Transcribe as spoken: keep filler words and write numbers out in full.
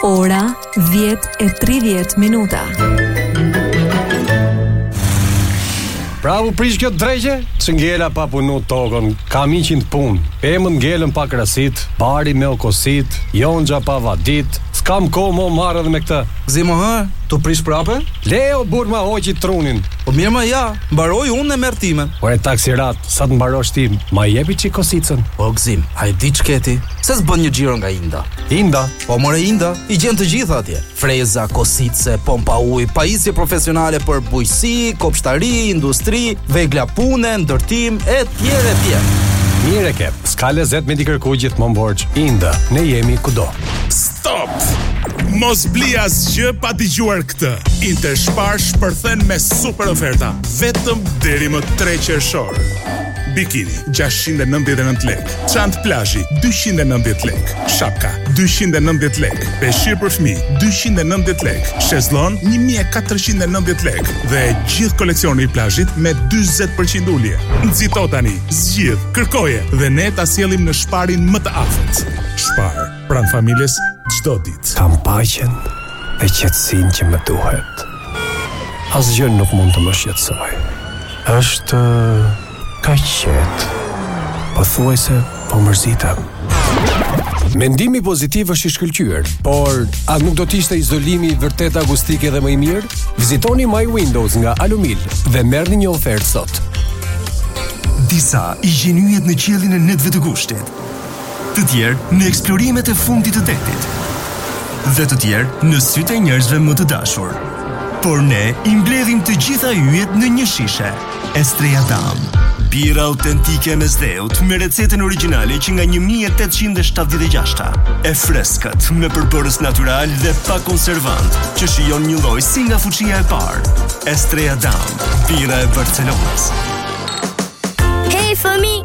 Ora dhjetë e tridhjetë minuta. Bravo prish kjo drejgje, që ngela pa punu tokën, kam iqin të punë, emën ngelën pa krasit, bari me okosit, jonxha pa vadit, s'kam ko mo marrë dhe me këtë. Zimo hë, tu prish prape? Leo bur ma hoqi trunin. Po mirë ma ja, mbaroj unë e merr timen. Po e taksirat, sa të mbarosh ti, ma jepi që kosicën. Po gzim, a e di ç'keti? Se s'bën një xhiro nga Inda. Inda? Po more Inda, i gjen të gjitha atje. Freza, kosice, pompa ujë, pajisje profesionale për bujqësi, kopshtari, industri, vegla pune, ndërtim, e tjerë e tjerë. Mire ke, s'ka lezet me di kërku gjithmonë borxh. Inda, ne jemi kudo. Stop! Mos bli asgjë pa dëgjuar këtë. Interspar shpërthen me super oferta, vetëm deri më tre qershor. Bikini gjashtëqind e nëntëdhjetë e nëntë lekë, çantë plazhi dyqind e nëntëdhjetë lekë, shapka dyqind e nëntëdhjetë lekë, peshqir për fëmijë dyqind e nëntëdhjetë lekë, shezllon një mijë e katërqind e nëntëdhjetë lekë dhe gjithë koleksioni i plazhit me dyzet përqind ulje. Nxito tani, zgjidh, kërkoje dhe ne ta sjellim në Sparin më të afërt. Spar, pranë familjes çdo ditë. Kam paqen dhe qetësinë që më duhet. Asgjë nuk mund të më shqetësoj. Është ka qetë, po thuaj se po mërzitem. Mendimi pozitiv është i shkëlqyer, por a nuk do t'ishte izolimi vërtet akustike dhe më i mirë? Vizitoni My Windows nga Alumil dhe merrni një ofertë sot. Disa i gjenyjet në qiellin e netëve të kushtit, të tjerë në eksplorimet e fundit të detit, dhe të tjerë në sytë e njerëzve më të dashur. Por ne i mbledhim të gjitha yjet në një shishe. Estrella Damm, birra autentike me zdheut me recetën origjinale që nga një mijë e tetëqind e shtatëdhjetë e gjashtë. E freskët me përbërës natyral dhe pa konservant, që shijon një lloj si nga fuqia e parë. Estrella Damm, birra e Barcelonës. Hey fëmi,